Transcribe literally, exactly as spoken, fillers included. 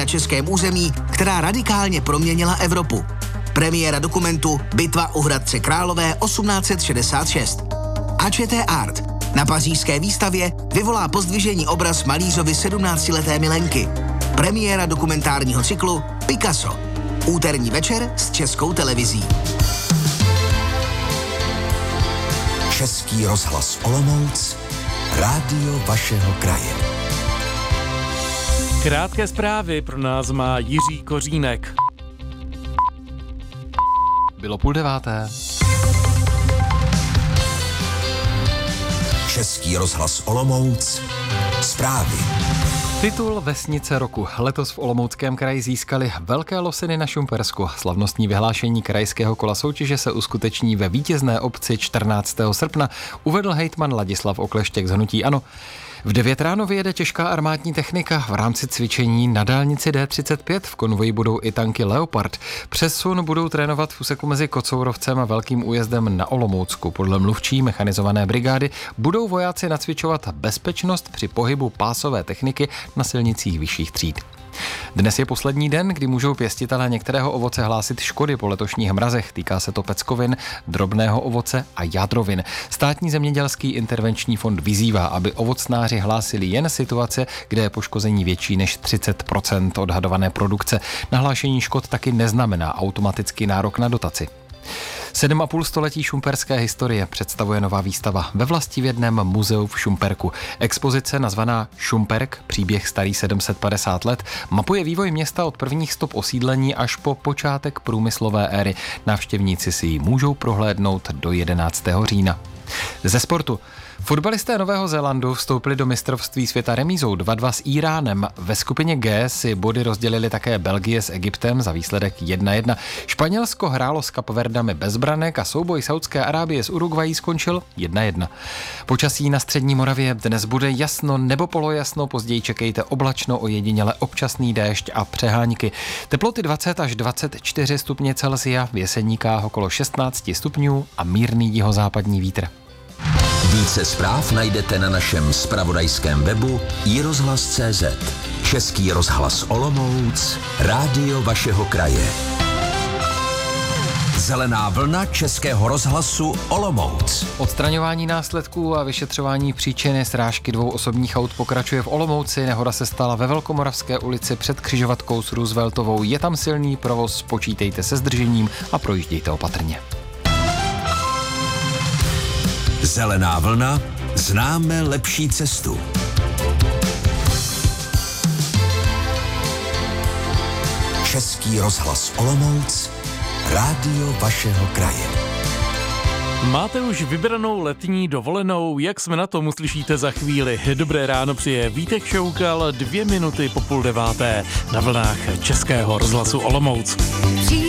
na českém území, která radikálně proměnila Evropu. Premiéra dokumentu Bitva u Hradce Králové osmnáct set šedesát šest. A Č T Art na pařížské výstavě vyvolá pozdvižení obraz malířovy sedmnáctileté milenky. Premiéra dokumentárního cyklu Picasso. Úterní večer s Českou televizí. Český rozhlas Olomouc, rádio vašeho kraje. Krátké zprávy pro nás má Jiří Kořínek. Bylo půl deváté. Český rozhlas Olomouc, zprávy. Titul Vesnice roku letos v Olomouckém kraji získali Velké Losiny na Šumpersku. Slavnostní vyhlášení krajského kola soutěže se uskuteční ve vítězné obci čtrnáctého srpna, uvedl hejtman Ladislav Okleštěk z hnutí ANO. V devět ráno vyjede těžká armádní technika v rámci cvičení na dálnici D třicet pět. V konvoji budou i tanky Leopard. Přesun budou trénovat v úseku mezi Kocourovcem a Velkým Újezdem na Olomoucku. Podle mluvčí mechanizované brigády budou vojáci nacvičovat bezpečnost při pohybu pásové techniky na silnicích vyšších tříd. Dnes je poslední den, kdy můžou pěstitelé některého ovoce hlásit škody po letošních mrazech. Týká se to peckovin, drobného ovoce a jádrovin. Státní zemědělský intervenční fond vyzývá, aby ovocnáři hlásili jen situace, kde je poškození větší než třicet procent odhadované produkce. Nahlášení škod taky neznamená automaticky nárok na dotaci. Sedm a půl století šumperské historie představuje nová výstava ve Vlastivědném muzeu v Šumperku. Expozice nazvaná Šumperk, příběh starý sedm set padesát let, mapuje vývoj města od prvních stop osídlení až po počátek průmyslové éry. Návštěvníci si ji můžou prohlédnout do jedenáctého října. Ze sportu. Fotbalisté Nového Zélandu vstoupili do mistrovství světa remízou dva dva s Íránem. Ve skupině G si body rozdělili také Belgie s Egyptem za výsledek jedna jedna. Španělsko hrálo s Kapverdami bez branek a souboj Saudské Arábie s Uruguayí skončil jedna jedna. Počasí na střední Moravě dnes bude jasno nebo polojasno, později čekejte oblačno, ojediněle občasný déšť a přehánky. Teploty dvacet až dvacet čtyři stupně Celsia, v Jeseníkách okolo šestnáct stupňů a mírný jihozápadní vítr. Více zpráv najdete na našem zpravodajském webu i rozhlas tečka cé zet. Český rozhlas Olomouc, rádio vašeho kraje. Zelená vlna Českého rozhlasu Olomouc. Odstraňování následků a vyšetřování příčiny srážky dvou osobních aut pokračuje v Olomouci. Nehoda se stala ve Velkomoravské ulici před křižovatkou s Rooseveltovou. Je tam silný provoz, počítejte se zdržením a projíždějte opatrně. Zelená vlna, známe lepší cestu. Český rozhlas Olomouc, rádio vašeho kraje. Máte už vybranou letní dovolenou? Jak jsme na tom, uslyšíte za chvíli. Dobré ráno přeje Vítek Šoukal, dvě minuty po půl deváté na vlnách Českého rozhlasu Olomouc.